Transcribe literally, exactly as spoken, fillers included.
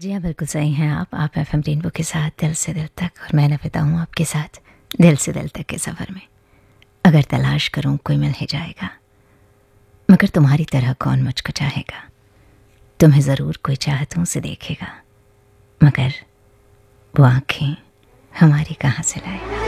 जी हाँ, बिल्कुल सही हैं आप। आप एफ़एम रेनबो के साथ दिल से दिल तक और मैं नविता हूँ आपके साथ दिल से दिल तक के सफ़र में। अगर तलाश करूँ कोई मिल ही जाएगा, मगर तुम्हारी तरह कौन मुझको चाहेगा। तुम्हें ज़रूर कोई चाहतों से देखेगा, मगर वो आँखें हमारी कहाँ से लाएगा।